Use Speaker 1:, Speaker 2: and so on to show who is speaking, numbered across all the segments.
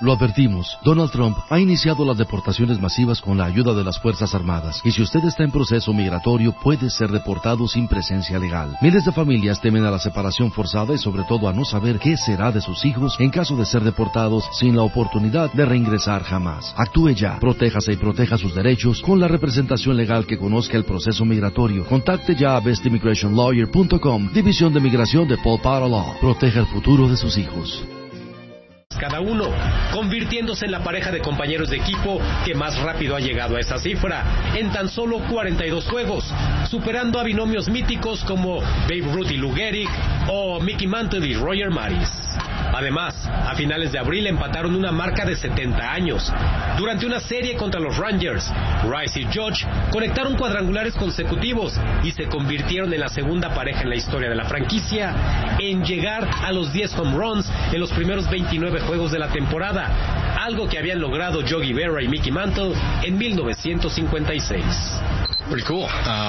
Speaker 1: Lo advertimos, Donald Trump ha iniciado las deportaciones masivas con la ayuda de las Fuerzas Armadas, y si usted está en proceso migratorio puede ser deportado sin presencia legal. Miles de familias temen a la separación forzada y sobre todo a no saber qué será de sus hijos en caso de ser deportados sin la oportunidad de reingresar jamás. Actúe ya, protéjase y proteja sus derechos con la representación legal que conozca el proceso migratorio. Contacte ya a bestimmigrationlawyer.com, División de Migración de Paul Potter Law. Proteja el futuro de sus hijos.
Speaker 2: Cada uno, convirtiéndose en la pareja de compañeros de equipo que más rápido ha llegado a esa cifra, en tan solo 42 juegos, superando a binomios míticos como Babe Ruth y Lou Gehrig o Mickey Mantle y Roger Maris. Además, a finales de abril empataron una marca de 70 años. Durante una serie contra los Rangers, Rice y Judge conectaron cuadrangulares consecutivos y se convirtieron en la segunda pareja en la historia de la franquicia en llegar a los 10 home runs en los primeros 29 juegos de la temporada, algo que habían logrado Yogi Berra y Mickey Mantle en 1956.
Speaker 3: Pretty cool.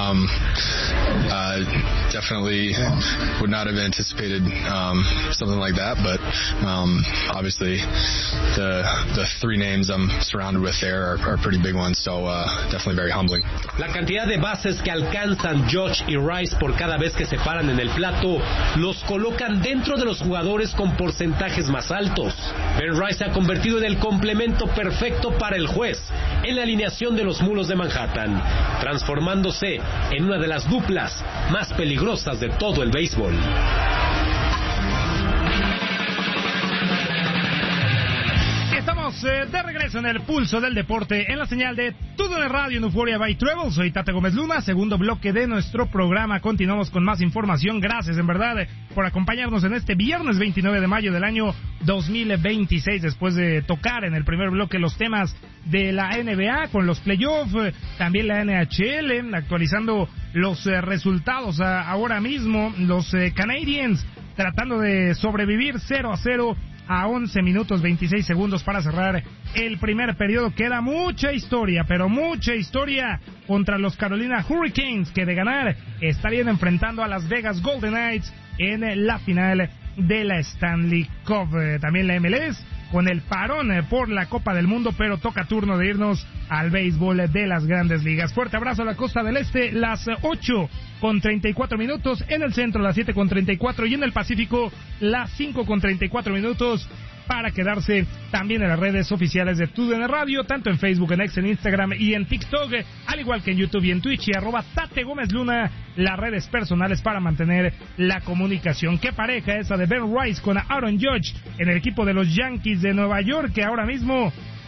Speaker 3: Definitely would not have anticipated something like that, but obviously the three names I'm surrounded with there are pretty big ones, so definitely very humbling.
Speaker 2: La cantidad de bases que alcanzan Judge y Rice por cada vez que se paran en el plato los colocan dentro de los jugadores con porcentajes más altos. Ben Rice se ha convertido en el complemento perfecto para el juez en la alineación de los Mulos de Manhattan, transformándose en una de las duplas más peligrosas de todo el béisbol.
Speaker 4: Estamos de regreso en el pulso del deporte en la señal de TUDN Radio en Euphoria by Travel. Soy Tate Gómez Luna, segundo bloque de nuestro programa. Continuamos con más información. Gracias en verdad por acompañarnos en este viernes 29 de mayo del año 2026, después de tocar en el primer bloque los temas de la NBA con los playoffs, también la NHL, actualizando los resultados ahora mismo. Los Canadiens tratando de sobrevivir 0-0 a 11 minutos 26 segundos para cerrar el primer periodo. Queda mucha historia, pero mucha historia contra los Carolina Hurricanes, que de ganar estarían enfrentando a Las Vegas Golden Knights en la final de la Stanley Cup. También la MLS con el parón por la Copa del Mundo, pero toca turno de irnos al béisbol de las Grandes Ligas. Fuerte abrazo a la costa del este, las 8:34 en el centro, las 7:34 y en el Pacífico las 5:34 para quedarse también en las redes oficiales de TUDN Radio, tanto en Facebook, en X, en Instagram y en TikTok, al igual que en YouTube y en Twitch, y @Tate Gómez Luna, las redes personales para mantener la comunicación. Qué pareja esa de Ben Rice con Aaron Judge en el equipo de los Yankees de Nueva York, que ahora mismo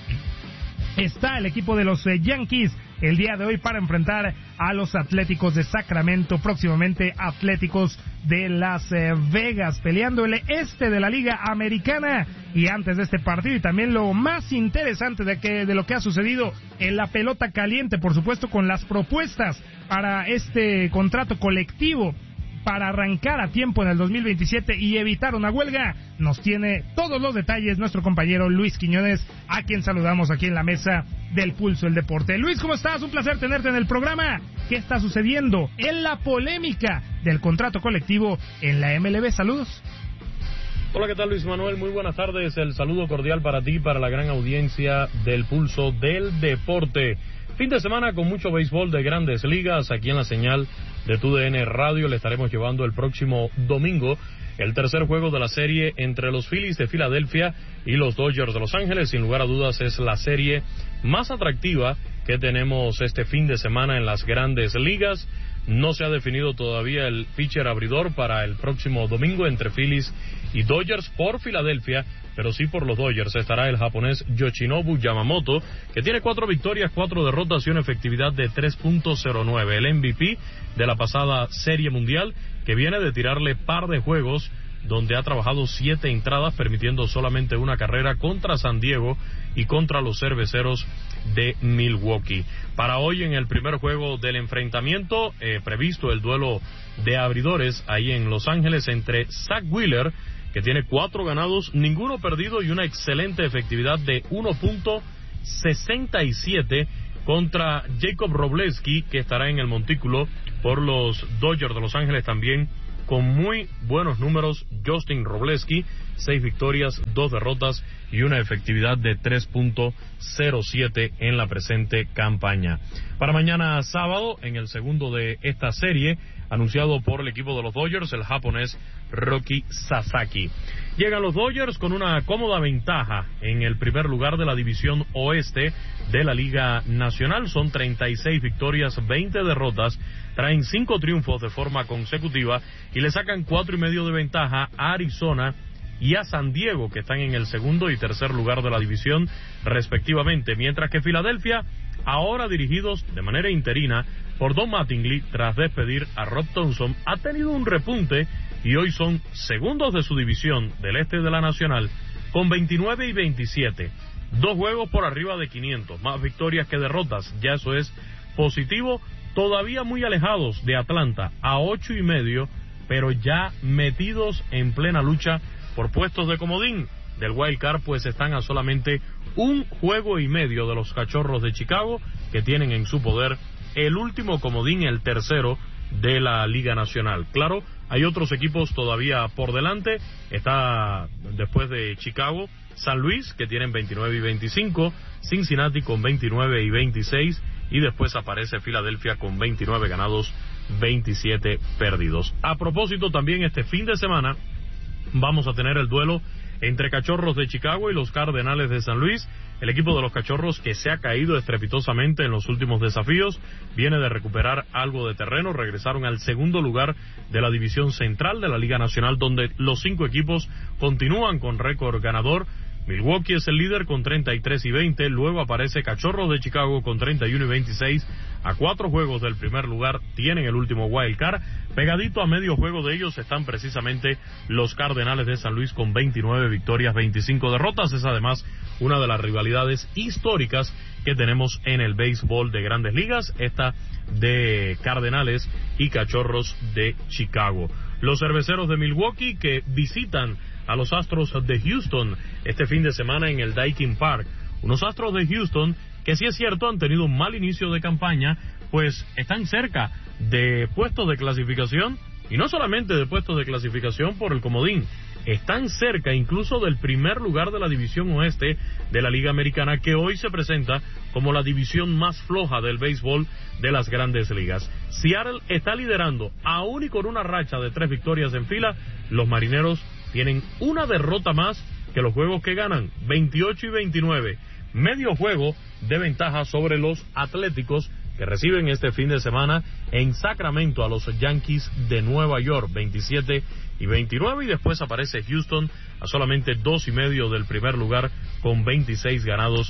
Speaker 4: está el equipo de los Yankees el día de hoy para enfrentar a los Atléticos de Sacramento, próximamente Atléticos de Las Vegas, peleando el este de la Liga Americana. Y antes de este partido, y también lo más interesante de lo que ha sucedido en la pelota caliente, por supuesto, con las propuestas para este contrato colectivo para arrancar a tiempo en el 2027 y evitar una huelga, nos tiene todos los detalles nuestro compañero Luis Quiñones, a quien saludamos aquí en la mesa del Pulso del Deporte. Luis, ¿cómo estás? Un placer tenerte en el programa. ¿Qué está sucediendo en la polémica del contrato colectivo en la MLB? Saludos.
Speaker 5: Hola, ¿qué tal, Luis Manuel? Muy buenas tardes. El saludo cordial para ti y para la gran audiencia del Pulso del Deporte. Fin de semana con mucho béisbol de Grandes Ligas. Aquí en la señal de TUDN Radio le estaremos llevando el próximo domingo el tercer juego de la serie entre los Phillies de Filadelfia y los Dodgers de Los Ángeles. Sin lugar a dudas es la serie más atractiva que tenemos este fin de semana en las Grandes Ligas. No se ha definido todavía el pitcher abridor para el próximo domingo entre Phillies y Dodgers. Por Filadelfia, pero sí por los Dodgers, estará el japonés Yoshinobu Yamamoto, que tiene 4 victorias, 4 derrotas y una efectividad de 3.09. El MVP de la pasada Serie Mundial, que viene de tirarle par de juegos donde ha trabajado 7 entradas, permitiendo solamente una carrera contra San Diego y contra los Cerveceros de Milwaukee. Para hoy, en el primer juego del enfrentamiento, previsto el duelo de abridores ahí en Los Ángeles entre Zach Wheeler, que tiene 4 ganados, ninguno perdido y una excelente efectividad de 1.67, contra Jacob Robleski, que estará en el montículo por los Dodgers de Los Ángeles, también con muy buenos números Justin Robleski, 6 victorias, 2 derrotas y una efectividad de 3.07 en la presente campaña. Para mañana sábado, en el segundo de esta serie, anunciado por el equipo de los Dodgers, el japonés Roki Sasaki. Llegan los Dodgers con una cómoda ventaja en el primer lugar de la división oeste de la Liga Nacional. Son 36 victorias, 20 derrotas, traen 5 triunfos de forma consecutiva y le sacan 4.5 de ventaja a Arizona y a San Diego, que están en el segundo y tercer lugar de la división respectivamente, mientras que Filadelfia, ahora dirigidos de manera interina por Don Mattingly tras despedir a Rob Thompson, ha tenido un repunte y hoy son segundos de su división del este de la Nacional con 29 y 27, 2 juegos por arriba de 500, más victorias que derrotas, ya eso es positivo, todavía muy alejados de Atlanta a 8.5, pero ya metidos en plena lucha por puestos de comodín del Wild Card, pues están a solamente 1 juego y medio de los Cachorros de Chicago, que tienen en su poder el último comodín, el tercero de la Liga Nacional. Claro, hay otros equipos todavía por delante. Está, después de Chicago, San Luis, que tienen 29 y 25, Cincinnati con 29 y 26, y después aparece Filadelfia con 29 ganados, 27 perdidos. A propósito, también este fin de semana vamos a tener el duelo entre Cachorros de Chicago y los Cardenales de San Luis. El equipo de los Cachorros, que se ha caído estrepitosamente en los últimos desafíos, viene de recuperar algo de terreno. Regresaron al segundo lugar de la división central de la Liga Nacional, donde los 5 equipos continúan con récord ganador. Milwaukee es el líder con 33 y 20, luego aparece Cachorros de Chicago con 31 y 26, a 4 juegos del primer lugar tienen el último wild card, pegadito a medio juego de ellos están precisamente los Cardenales de San Luis con 29 victorias, 25 derrotas, es además una de las rivalidades históricas que tenemos en el béisbol de Grandes Ligas, esta de Cardenales y Cachorros de Chicago. Los Cerveceros de Milwaukee, que visitan a los Astros de Houston este fin de semana en el Daikin Park. Unos Astros de Houston que, sí es cierto, han tenido un mal inicio de campaña, pues están cerca de puestos de clasificación, y no solamente de puestos de clasificación por el comodín, están cerca incluso del primer lugar de la división oeste de la Liga Americana, que hoy se presenta como la división más floja del béisbol de las Grandes Ligas. Seattle está liderando, aún y con una racha de 3 victorias en fila. Los Marineros tienen una derrota más que los juegos que ganan, 28 y 29, medio juego de ventaja sobre los Atléticos, que reciben este fin de semana en Sacramento a los Yankees de Nueva York, 27 y 29, y después aparece Houston a solamente 2.5 del primer lugar con 26 ganados,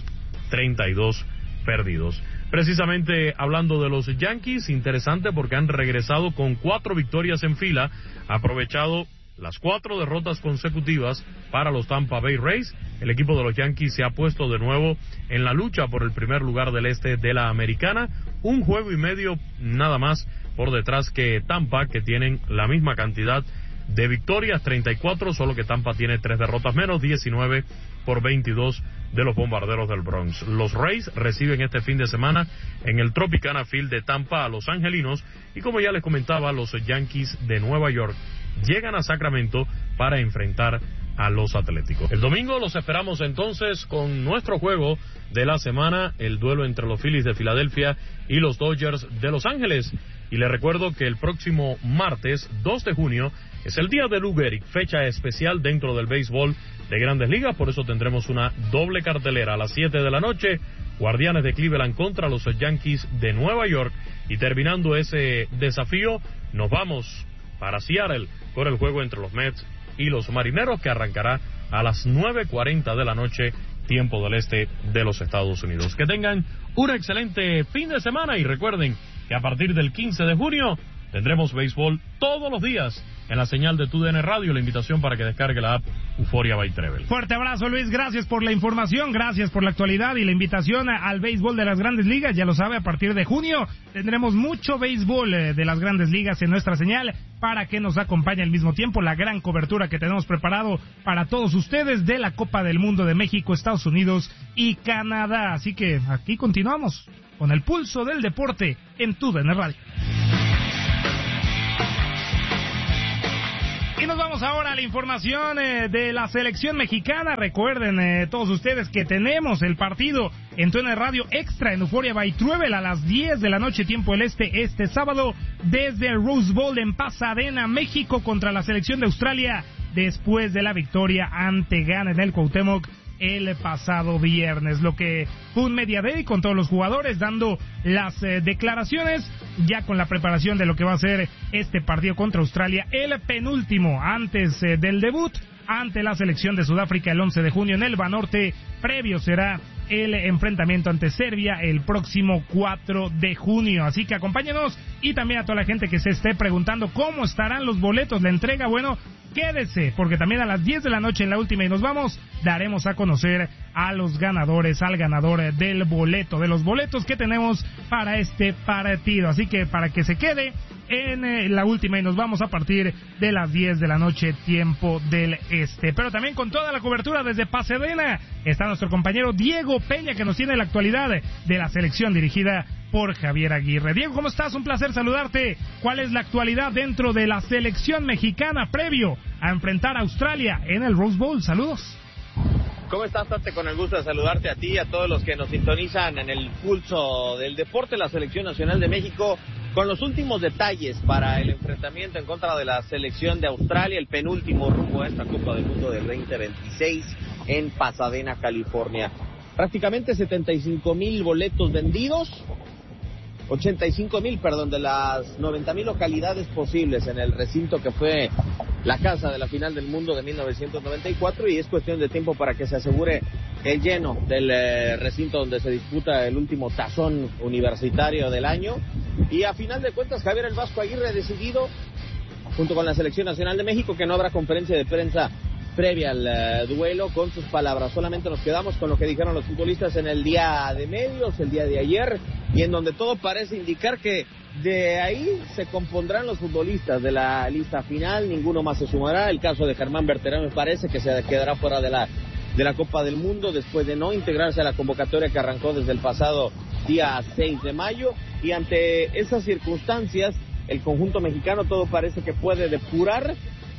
Speaker 5: 32 perdidos. Precisamente hablando de los Yankees, interesante porque han regresado con 4 victorias en fila, aprovechado las 4 derrotas consecutivas para los Tampa Bay Rays. El equipo de los Yankees se ha puesto de nuevo en la lucha por el primer lugar del este de la Americana, 1 juego y medio nada más por detrás que Tampa, que tienen la misma cantidad de victorias, 34, solo que Tampa tiene 3 derrotas menos, 19 por 22 de los Bombarderos del Bronx. Los Rays reciben este fin de semana en el Tropicana Field de Tampa a los Angelinos, y como ya les comentaba, los Yankees de Nueva York llegan a Sacramento para enfrentar a los Atléticos. El domingo los esperamos entonces con nuestro juego de la semana, el duelo entre los Phillies de Filadelfia y los Dodgers de Los Ángeles. Y les recuerdo que el próximo martes 2 de junio es el día de Lou Gehrig, fecha especial dentro del béisbol de Grandes Ligas, por eso tendremos una doble cartelera a las 7 de la noche, Guardianes de Cleveland contra los Yankees de Nueva York, y terminando ese desafío nos vamos para Seattle con el juego entre los Mets y los Marineros, que arrancará a las 9:40 de la noche, tiempo del este de los Estados Unidos. Que tengan un excelente fin de semana y recuerden que a partir del 15 de junio tendremos béisbol todos los días en la señal de TUDN Radio. La invitación para que descargue la app Euforia by Trevel.
Speaker 4: Fuerte abrazo, Luis, gracias por la información, gracias por la actualidad y la invitación al béisbol de las Grandes Ligas. Ya lo sabe, a partir de junio tendremos mucho béisbol de las Grandes Ligas en nuestra señal para que nos acompañe al mismo tiempo la gran cobertura que tenemos preparado para todos ustedes de la Copa del Mundo de México, Estados Unidos y Canadá. Así que aquí continuamos con el pulso del deporte en TUDN Radio. Y Y nos vamos ahora a la información de la selección mexicana. Recuerden todos ustedes que tenemos el partido en TUDN Radio Extra en Euphoria by Truebel a las 10 de la noche, tiempo del este sábado, desde el Rose Bowl en Pasadena, México, contra la selección de Australia, después de la victoria ante Ghana en el Cuauhtémoc el pasado viernes. Lo que fue un media day con todos los jugadores dando las declaraciones, ya con la preparación de lo que va a ser este partido contra Australia, el penúltimo antes del debut ante la selección de Sudáfrica el 11 de junio en el Banorte. Previo será el enfrentamiento ante Serbia el próximo 4 de junio. Así que acompáñenos, y también a toda la gente que se esté preguntando cómo estarán los boletos, la entrega, bueno, quédese, porque también a las 10 de la noche en la última y nos vamos, daremos a conocer a los ganadores, al ganador del boleto, de los boletos que tenemos para este partido. Así que para que se quede en la última y nos vamos a partir de las 10 de la noche, tiempo del este. Pero también con toda la cobertura desde Pasadena está nuestro compañero Diego Peña, que nos tiene la actualidad de la selección dirigida por Javier Aguirre. Diego, ¿cómo estás? Un placer saludarte. ¿Cuál es la actualidad dentro de la selección mexicana previo a enfrentar a Australia en el Rose Bowl? Saludos.
Speaker 6: ¿Cómo estás, Tate? Con el gusto de saludarte a ti y a todos los que nos sintonizan en el pulso del deporte. La Selección Nacional de México con los últimos detalles para el enfrentamiento en contra de la selección de Australia, el penúltimo rumbo a esta Copa del Mundo del 2026 en Pasadena, California. Prácticamente 75,000 boletos vendidos, 85,000, de las 90,000 localidades posibles en el recinto que fue la casa de la final del mundo de 1994, y es cuestión de tiempo para que se asegure el lleno del recinto donde se disputa el último tazón universitario del año. Y a final de cuentas, Javier El Vasco Aguirre ha decidido, junto con la Selección Nacional de México, que no habrá conferencia de prensa previa al duelo. Con sus palabras, solamente nos quedamos con lo que dijeron los futbolistas en el día de medios, el día de ayer, y en donde todo parece indicar que de ahí se compondrán los futbolistas de la lista final, ninguno más se sumará. El caso de Germán Berterame parece que se quedará fuera de la Copa del Mundo después de no integrarse a la convocatoria que arrancó desde el pasado día 6 de mayo, y ante esas circunstancias el conjunto mexicano todo parece que puede depurar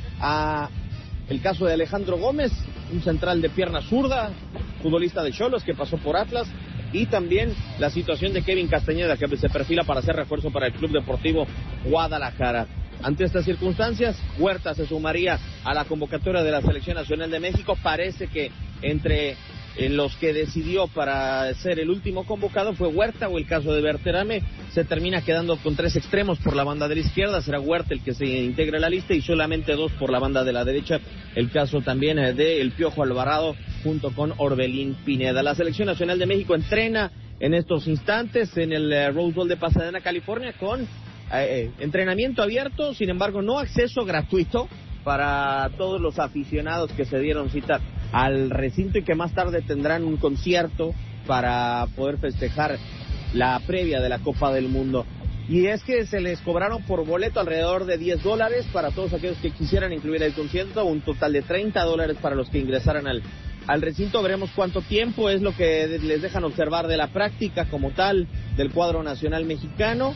Speaker 6: a el caso de Alejandro Gómez, un central de pierna zurda, futbolista de Xolos que pasó por Atlas, y también la situación de Kevin Castañeda, que se perfila para hacer refuerzo para el Club Deportivo Guadalajara. Ante estas circunstancias, Huerta se sumaría a la convocatoria de la Selección Nacional de México. Parece que entre los que decidió para ser el último convocado fue Huerta, o el caso de Berterame se termina quedando con 3 extremos por la banda de la izquierda. Será Huerta el que se integre a la lista y solamente 2 por la banda de la derecha. El caso también de El Piojo Alvarado junto con Orbelín Pineda. La Selección Nacional de México entrena en estos instantes en el Rose Bowl de Pasadena, California, con entrenamiento abierto, sin embargo no acceso gratuito para todos los aficionados que se dieron cita al recinto, y que más tarde tendrán un concierto para poder festejar la previa de la Copa del Mundo. Y es que se les cobraron por boleto alrededor de $10 para todos aquellos que quisieran incluir el concierto, un total de $30 para los que ingresaran al recinto. Veremos cuánto tiempo es lo que les dejan observar de la práctica como tal del cuadro nacional mexicano,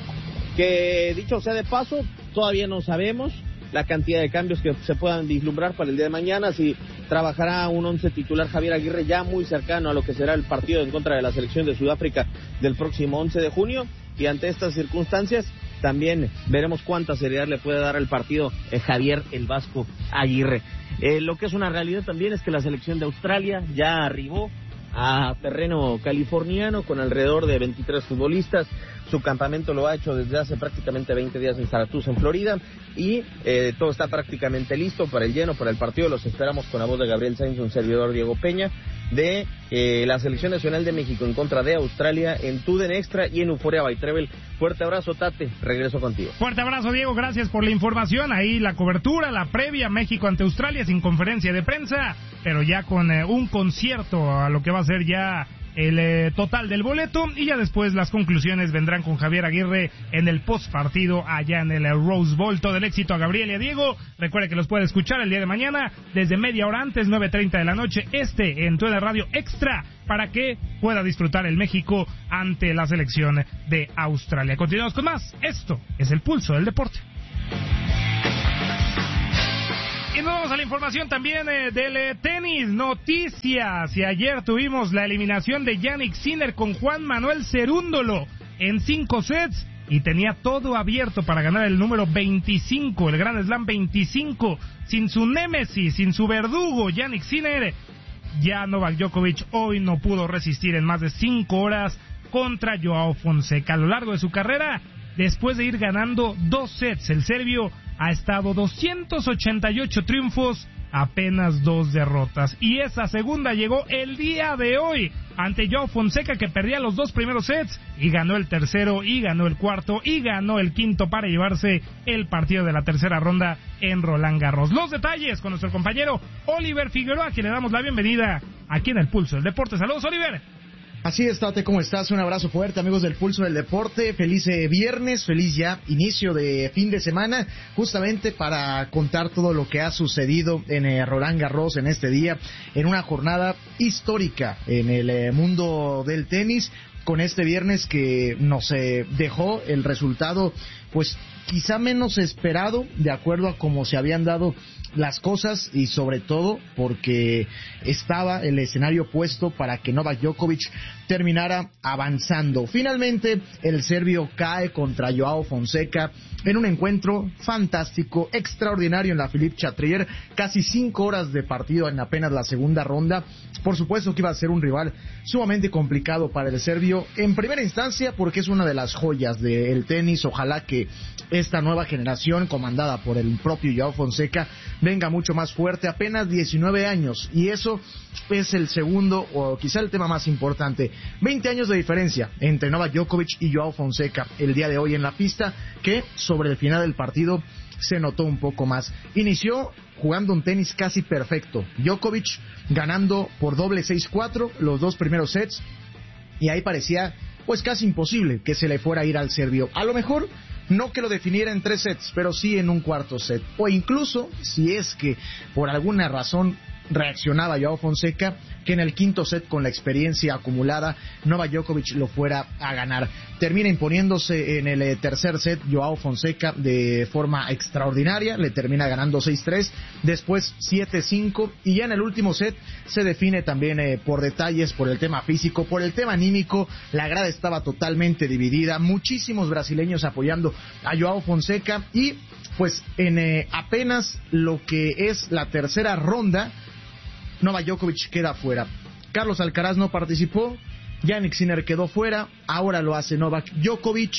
Speaker 6: que dicho sea de paso, todavía no sabemos la cantidad de cambios que se puedan vislumbrar para el día de mañana, si trabajará un 11 titular Javier Aguirre ya muy cercano a lo que será el partido en contra de la selección de Sudáfrica del próximo 11 de junio, y ante estas circunstancias también veremos cuánta seriedad le puede dar al partido Javier El Vasco Aguirre. Lo que es una realidad también es que la selección de Australia ya arribó a terreno californiano con alrededor de 23 futbolistas. Su campamento lo ha hecho desde hace prácticamente 20 días en Syracuse, en Florida, y todo está prácticamente listo para el lleno, para el partido. Los esperamos con la voz de Gabriel Sainz, un servidor Diego Peña, de la Selección Nacional de México en contra de Australia en TUDN Extra y en Euphoria by Truebel. Fuerte abrazo, Tate, regreso contigo.
Speaker 4: Fuerte abrazo, Diego, gracias por la información. Ahí la cobertura, la previa, México ante Australia, sin conferencia de prensa, pero ya con un concierto a lo que va a ser ya el total del boleto, y ya después las conclusiones vendrán con Javier Aguirre en el postpartido allá en el Rose Bowl. Todo el éxito a Gabriel y a Diego. Recuerde que los puede escuchar el día de mañana desde media hora antes, 9:30 de la noche, en TUDN Radio Extra, para que pueda disfrutar el México ante la selección de Australia. Continuamos con más. Esto es el Pulso del Deporte. Y nos vamos a la información también del tenis, noticias. Y ayer tuvimos la eliminación de Jannik Sinner con Juan Manuel Cerúndolo en 5 sets. Y tenía todo abierto para ganar el número 25, el Grand Slam 25. Sin su némesis, sin su verdugo, Jannik Sinner. Ya Novak Djokovic hoy no pudo resistir en más de 5 horas contra Joao Fonseca. A lo largo de su carrera, después de ir ganando 2 sets, el serbio ha estado 288 triunfos, apenas 2 derrotas. Y esa segunda llegó el día de hoy ante Joao Fonseca, que perdía los 2 primeros sets y ganó el tercero y ganó el cuarto y ganó el quinto para llevarse el partido de la tercera ronda en Roland Garros. Los detalles con nuestro compañero Oliver Figueroa, a quien le damos la bienvenida aquí en el Pulso del Deporte. Saludos, Oliver.
Speaker 7: Así es, Tate, ¿cómo estás? Un abrazo fuerte, amigos del Pulso del Deporte. Feliz viernes, feliz ya inicio de fin de semana, justamente para contar todo lo que ha sucedido en Roland Garros en este día, en una jornada histórica en el mundo del tenis, con este viernes que nos dejó el resultado, pues quizá menos esperado, de acuerdo a cómo se habían dado las cosas, y sobre todo porque estaba el escenario puesto para que Novak Djokovic terminara avanzando. Finalmente el serbio cae contra Joao Fonseca en un encuentro fantástico, extraordinario en la Philippe Chatrier, casi 5 horas de partido en apenas la segunda ronda. Por supuesto que iba a ser un rival sumamente complicado para el serbio en primera instancia, porque es una de las joyas del tenis. Ojalá que esta nueva generación, comandada por el propio Joao Fonseca, venga mucho más fuerte. Apenas 19 años, y eso es el segundo, o quizá el tema más importante. 20 años de diferencia entre Novak Djokovic y Joao Fonseca el día de hoy en la pista, que sobre el final del partido se notó un poco más. Inició jugando un tenis casi perfecto, Djokovic ganando por doble 6-4 los 2 primeros sets, y ahí parecía pues casi imposible que se le fuera a ir al serbio. A lo mejor no que lo definiera en 3 sets, pero sí en un cuarto set, o incluso si es que por alguna razón reaccionaba Joao Fonseca, que en el quinto set, con la experiencia acumulada, Novak Djokovic lo fuera a ganar. Termina imponiéndose en el tercer set Joao Fonseca de forma extraordinaria, le termina ganando 6-3, después 7-5, y ya en el último set se define también por detalles, por el tema físico, por el tema anímico. La grada estaba totalmente dividida, muchísimos brasileños apoyando a Joao Fonseca, y pues en apenas lo que es la tercera ronda, Novak Djokovic queda fuera. Carlos Alcaraz no participó, Jannik Sinner quedó fuera, ahora lo hace Novak Djokovic.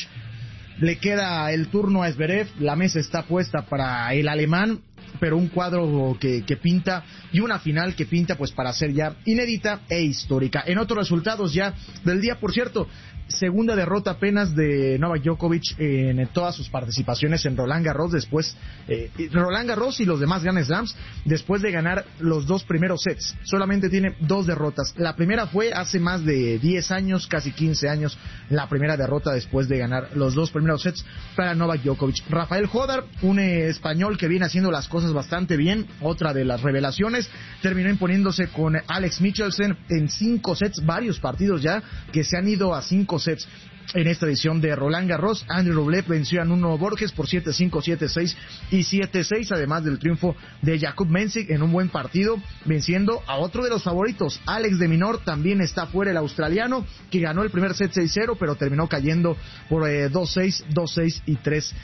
Speaker 7: Le queda el turno a Zverev, la mesa está puesta para el alemán, pero un cuadro que pinta, y una final que pinta pues para ser ya inédita e histórica. En otros resultados ya del día, por cierto, segunda derrota apenas de Novak Djokovic en todas sus participaciones en Roland Garros, después Roland Garros y los demás Grand Slams, después de ganar los 2 primeros sets. Solamente tiene 2 derrotas. La primera fue hace más de 10 años, casi 15 años, la primera derrota después de ganar los 2 primeros sets para Novak Djokovic. Rafael Jodar, un español que viene haciendo las cosas bastante bien, otra de las revelaciones, terminó imponiéndose con Alex Michelsen en 5 sets, varios partidos ya que se han ido a 5 sets en esta edición de Roland Garros. Andrei Rublev venció a Nuno Borges por 7-5, 7-6 y 7-6, además del triunfo de Jakub Mensik en un buen partido, venciendo a otro de los favoritos, Alex de Minaur. También está fuera el australiano, que ganó el primer set 6-0, pero terminó cayendo por 2-6, 2-6 y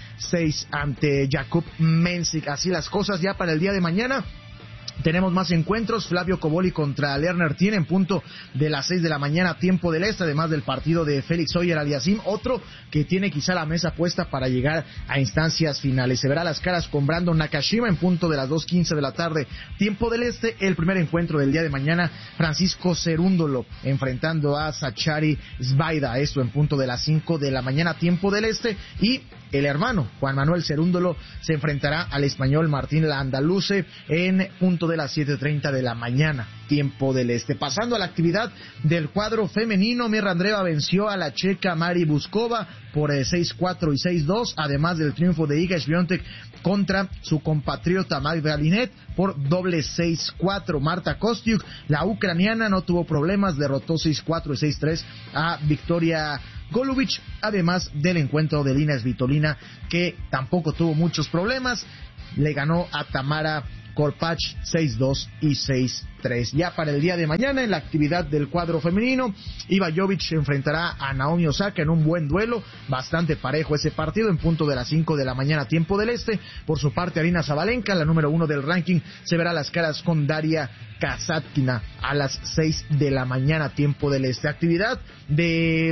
Speaker 7: 3-6 ante Jakub Mensik. Así las cosas ya para el día de mañana. Tenemos más encuentros. Flavio Cobolli contra Lerner tiene en punto de las 6 de la mañana, tiempo del este, además del partido de Félix Auger-Aliassime, otro que tiene quizá la mesa puesta para llegar a instancias finales. Se verá las caras con Brandon Nakashima en punto de las 2:15 de la tarde, tiempo del este. El primer encuentro del día de mañana, Francisco Cerúndolo enfrentando a Zachary Zbaida, esto en punto de las 5 de la mañana, tiempo del este. Y el hermano Juan Manuel Cerúndolo se enfrentará al español Martín Landaluce en punto de las 7:30 de la mañana, tiempo del este. Pasando a la actividad del cuadro femenino, Mirra Andreeva venció a la checa Mari Buskova por 6-4 y 6-2, además del triunfo de Iga Świątek contra su compatriota Magda Linette por doble 6-4. Marta Kostyuk, la ucraniana, no tuvo problemas, derrotó 6-4 y 6-3 a Victoria Golubic, además del encuentro de Lina Svitolina, que tampoco tuvo muchos problemas. Le ganó a Tamara Korpach 6-2 y 6-3. Ya para el día de mañana, en la actividad del cuadro femenino, Iva Jovic enfrentará a Naomi Osaka en un buen duelo, bastante parejo ese partido, en punto de las 5 de la mañana, tiempo del este. Por su parte, Aryna Sabalenka, la número 1 del ranking, se verá las caras con Daria Kasatkina a las 6 de la mañana, tiempo del este. Actividad de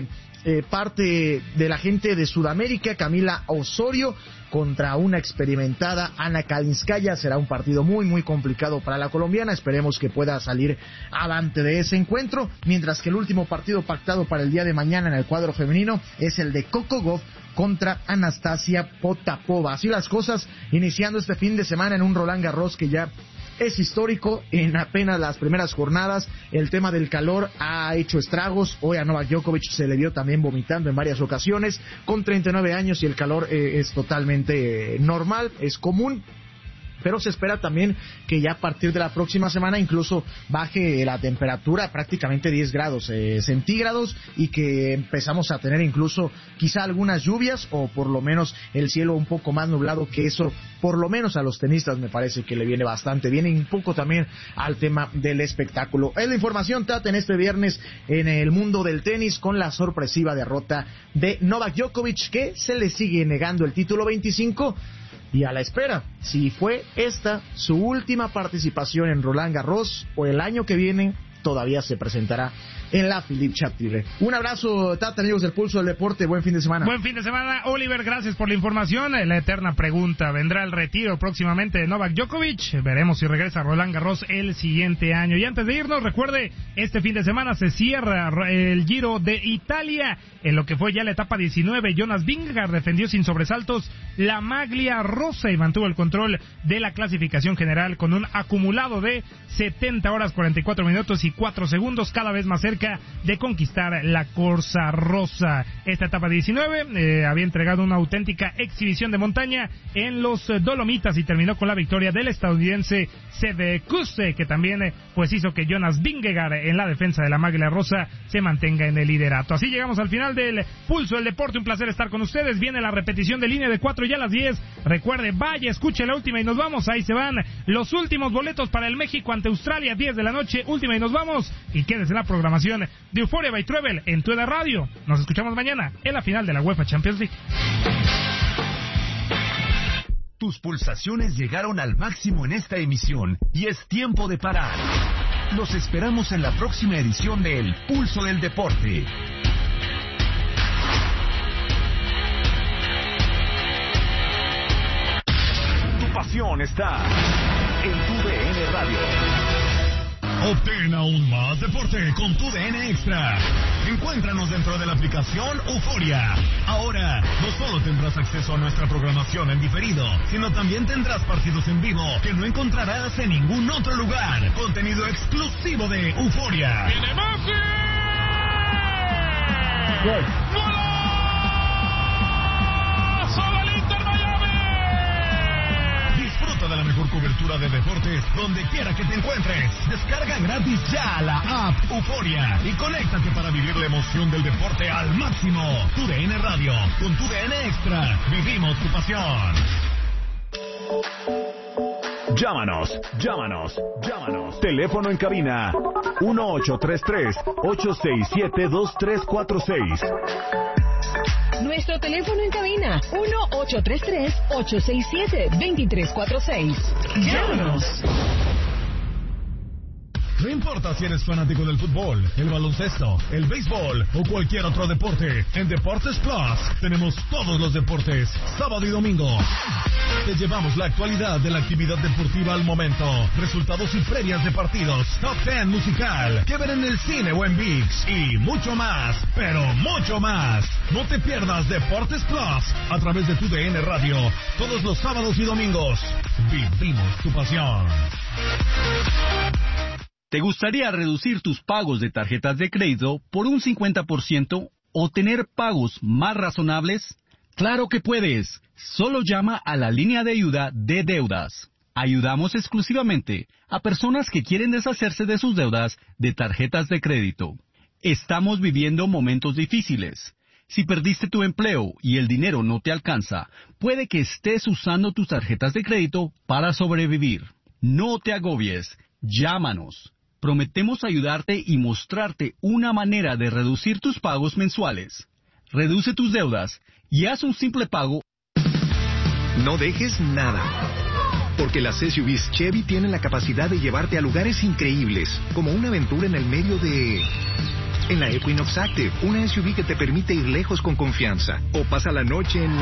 Speaker 7: parte de la gente de Sudamérica, Camila Osorio contra una experimentada Ana Kalinskaya. Será un partido muy complicado para la colombiana, esperemos que pueda salir avante de ese encuentro, mientras que el último partido pactado para el día de mañana en el cuadro femenino es el de Coco Gauff contra Anastasia Potapova. Así las cosas, iniciando este fin de semana en un Roland Garros que ya es histórico en apenas las primeras jornadas. El tema del calor ha hecho estragos. Hoy a Novak Djokovic se le vio también vomitando en varias ocasiones, con 39 años, y el calor es totalmente normal, es común. Pero se espera también que ya a partir de la próxima semana incluso baje la temperatura prácticamente 10 grados centígrados, y que empezamos a tener incluso quizá algunas lluvias, o por lo menos el cielo un poco más nublado, que eso por lo menos a los tenistas me parece que le viene bastante bien, y un poco también al tema del espectáculo. Es la información, Tata, en este viernes en el mundo del tenis, con la sorpresiva derrota de Novak Djokovic, que se le sigue negando el título 25. Y a la espera, si fue esta su última participación en Roland Garros, o el año que viene todavía se presentará en la Philippe Chatrier. Un abrazo, Tata, amigos del Pulso del Deporte, buen fin de semana.
Speaker 4: Buen fin de semana, Oliver, gracias por la información. La eterna pregunta, ¿vendrá el retiro próximamente de Novak Djokovic? Veremos si regresa a Roland Garros el siguiente año. Y antes de irnos, recuerde, este fin de semana se cierra el Giro de Italia, en lo que fue ya la etapa 19. Jonas Vingegaard defendió sin sobresaltos la maglia rosa y mantuvo el control de la clasificación general con un acumulado de 70 horas 44 minutos y 4 segundos, cada vez más cerca de conquistar la Corsa Rosa. Esta etapa 19 había entregado una auténtica exhibición de montaña en los Dolomitas y terminó con la victoria del estadounidense Sepp Kuss, que también pues hizo que Jonas Vingegaard en la defensa de la maglia rosa se mantenga en el liderato. Así llegamos al final del Pulso del Deporte, un placer estar con ustedes. Viene la repetición de Línea de 4 ya a las 10. Recuerde, vaya, escuche la última y nos vamos. Ahí se van los últimos boletos para el México ante Australia, 10 de la noche, última y nos vamos. Y quédese en la programación de Euphoria by Travel en TUDN Radio. Nos escuchamos mañana en la final de la UEFA Champions League.
Speaker 8: Tus pulsaciones llegaron al máximo en esta emisión y es tiempo de parar. Los esperamos en la próxima edición de El Pulso del Deporte. Tu pasión está en TUDN Radio. Obtén aún más deporte con TUDN Extra. Encuéntranos dentro de la aplicación Euphoria. Ahora, no solo tendrás acceso a nuestra programación en diferido, sino también tendrás partidos en vivo que no encontrarás en ningún otro lugar. Contenido exclusivo de Euphoria.
Speaker 4: ¡Viene Messi!
Speaker 7: ¡Gol!
Speaker 8: Disfruta de la mejor cobertura de deportes donde quiera que te encuentres. Descarga gratis ya la app Euphoria y conéctate para vivir la emoción del deporte al máximo. TUDN Radio, con TUDN Extra, vivimos tu pasión. Llámanos. Teléfono en cabina 1833-867-2346.
Speaker 9: Nuestro teléfono en cabina 1833-867-2346. Llámanos.
Speaker 8: No importa si eres fanático del fútbol, el baloncesto, el béisbol o cualquier otro deporte, en Deportes Plus tenemos todos los deportes, sábado y domingo. Te llevamos la actualidad de la actividad deportiva al momento, resultados y previas de partidos, top 10 musical, que ver en el cine o en ViX y mucho más, pero mucho más. No te pierdas Deportes Plus a través de TUDN Radio, todos los sábados y domingos. Vivimos tu pasión.
Speaker 10: ¿Te gustaría reducir tus pagos de tarjetas de crédito por un 50% o tener pagos más razonables? ¡Claro que puedes! Solo llama a la línea de ayuda de deudas. Ayudamos exclusivamente a personas que quieren deshacerse de sus deudas de tarjetas de crédito. Estamos viviendo momentos difíciles. Si perdiste tu empleo y el dinero no te alcanza, puede que estés usando tus tarjetas de crédito para sobrevivir. No te agobies, llámanos. Prometemos ayudarte y mostrarte una manera de reducir tus pagos mensuales. Reduce tus deudas y haz un simple pago.
Speaker 11: No dejes nada, porque las SUVs Chevy tienen la capacidad de llevarte a lugares increíbles, como una aventura en el medio de... En la Equinox Active, una SUV que te permite ir lejos con confianza. O pasa la noche en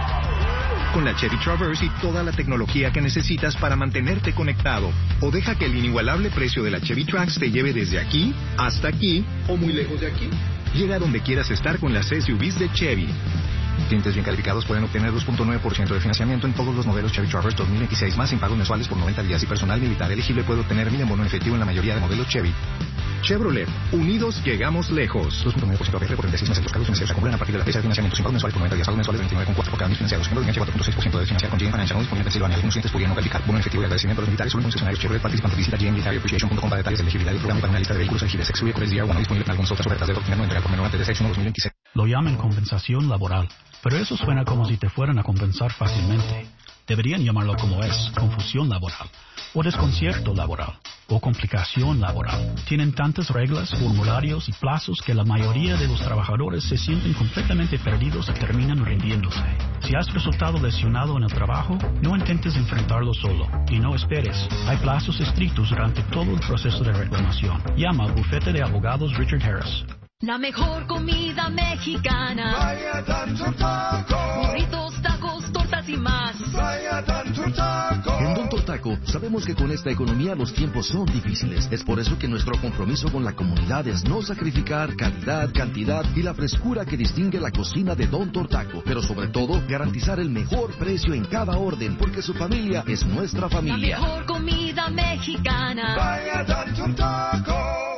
Speaker 11: la... Con la Chevy Traverse y toda la tecnología que necesitas para mantenerte conectado. O deja que el inigualable precio de la Chevy Trax te lleve desde aquí hasta aquí o muy lejos de aquí. Llega a donde quieras estar con las SUVs de Chevy. Clientes bien calificados pueden obtener 2.9% de financiamiento en todos los modelos Chevy Traverse 2026 más sin pagos mensuales por 90 días y personal militar elegible puede obtener 1,000 en bono efectivo en la mayoría de modelos Chevy. Chevrolet, unidos llegamos lejos. 2.9% APR por 36 meses. Los cargos financieros se acumulan a partir de la fecha de financiamiento sin pagos mensuales por 90 días. Pagos mensuales 29,4 por cada mes financiados. Ejemplo de enganche 4.6% de financiar con GM Financial no disponible en Pensilvania. Algunos clientes podrían no calificar. Bono efectivo y agradecimiento a los militares solo en concesionarios Chevrolet participantes. Visita gmmilitaryaappreciation.com para detalles de elegibilidad y programa para una lista de vehículos elegibles. Excluye por el día 1 disponible en algunas otras ofertas de doctrina no entrega por menor antes de 6/1/2026.
Speaker 12: Lo llaman compensación laboral, pero eso suena como si te fueran a compensar fácilmente. Deberían llamarlo como es, confusión laboral, o desconcierto laboral, o complicación laboral. Tienen tantas reglas, formularios y plazos que la mayoría de los trabajadores se sienten completamente perdidos y terminan rindiéndose. Si has resultado lesionado en el trabajo, no intentes enfrentarlo solo, y no esperes. Hay plazos estrictos durante todo el proceso de reclamación. Llama al bufete de abogados Richard Harris.
Speaker 9: La mejor comida mexicana.
Speaker 13: Vaya tanto taco.
Speaker 9: Burritos, tacos, tortas y más.
Speaker 13: Vaya tanto taco.
Speaker 1: En Don Tortaco sabemos que con esta economía los tiempos son difíciles. Es por eso que nuestro compromiso con la comunidad es no sacrificar calidad, cantidad y la frescura que distingue la cocina de Don Tortaco. Pero sobre todo, garantizar el mejor precio en cada orden, porque su familia es nuestra familia.
Speaker 9: La mejor comida mexicana.
Speaker 13: Vaya tanto taco.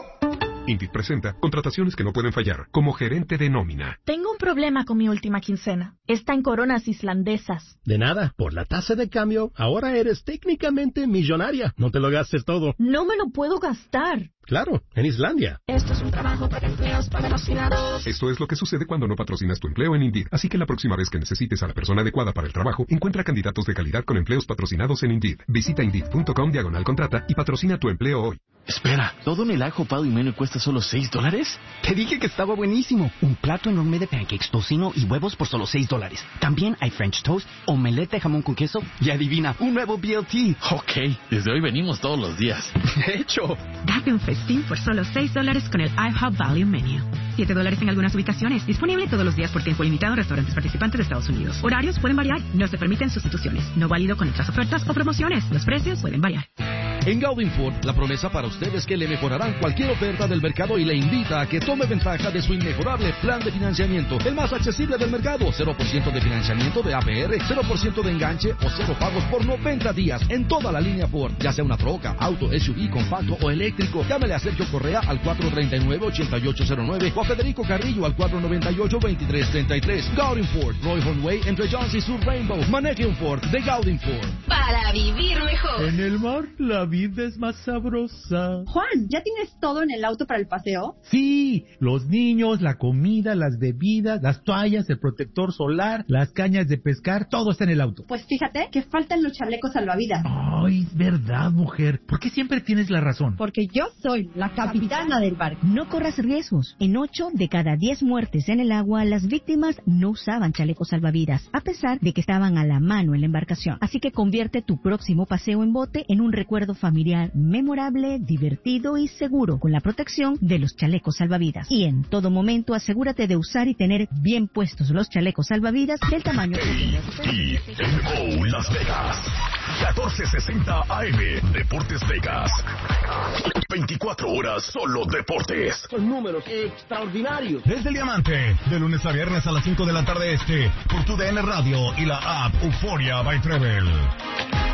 Speaker 14: Indeed presenta contrataciones que no pueden fallar, como gerente de nómina.
Speaker 15: Tengo un problema con mi última quincena. Está en coronas islandesas.
Speaker 16: De nada, por la tasa de cambio, ahora eres técnicamente millonaria. No te lo gastes todo.
Speaker 15: No me lo puedo gastar.
Speaker 16: Claro, en Islandia.
Speaker 17: Esto es un trabajo para empleos patrocinados.
Speaker 14: Esto es lo que sucede cuando no patrocinas tu empleo en Indeed. Así que la próxima vez que necesites a la persona adecuada para el trabajo, encuentra candidatos de calidad con empleos patrocinados en Indeed. Visita Indeed.com/contrata y patrocina tu empleo hoy.
Speaker 18: Espera, ¿todo en el ajo, pavo y menú cuesta solo $6? Te dije que estaba buenísimo. Un plato enorme de pancakes, tocino y huevos por solo $6. También hay French toast, omelette de jamón con queso y adivina, un nuevo BLT. Ok, desde hoy venimos todos los días. De hecho.
Speaker 19: Date un festín por solo $6 con el IHOP Value Menu. $7 en algunas ubicaciones. Disponible todos los días por tiempo limitado en restaurantes participantes de Estados Unidos. Horarios pueden variar. No se permiten sustituciones. No válido con otras ofertas o promociones. Los precios pueden variar.
Speaker 1: En Gaudin Ford, la promesa para usted es que le mejorarán cualquier oferta del mercado y le invita a que tome ventaja de su inmejorable plan de financiamiento, el más accesible del mercado. 0% de financiamiento de APR, 0% de enganche o 0 pagos por 90 días en toda la línea Ford, ya sea una troca, auto, SUV, compacto o eléctrico. Llámele a Sergio Correa al 439-8809 o a Federico Carrillo al 498-2333. Gaudin Ford, Roy Way entre Johns y Sur Rainbow. Maneje un Ford de Gaudin Ford.
Speaker 9: Para vivir mejor.
Speaker 20: En el mar, la vida es más sabrosa.
Speaker 21: Juan, ¿ya tienes todo en el auto para el paseo?
Speaker 20: Sí, los niños, la comida, las bebidas, las toallas, el protector solar, las cañas de pescar, todo está en el auto.
Speaker 21: Pues fíjate que faltan los chalecos salvavidas.
Speaker 20: Ay, es verdad, mujer. ¿Por qué siempre tienes la razón?
Speaker 21: Porque yo soy la capitana del barco.
Speaker 22: No corras riesgos. En 8 de cada 10 muertes en el agua, las víctimas no usaban chalecos salvavidas, a pesar de que estaban a la mano en la embarcación. Así que convierte tu próximo paseo en bote en un recuerdo familiar memorable, divertido y seguro, con la protección de los chalecos salvavidas. Y en todo momento asegúrate de usar y tener bien puestos los chalecos salvavidas del tamaño que
Speaker 8: TMO Las Vegas, 1460 AM, Deportes Vegas. 24 horas solo deportes.
Speaker 23: Son números extraordinarios.
Speaker 8: Desde el Diamante, de lunes a viernes a las 5 de la tarde por tu DN Radio y la app Euphoria by Travel.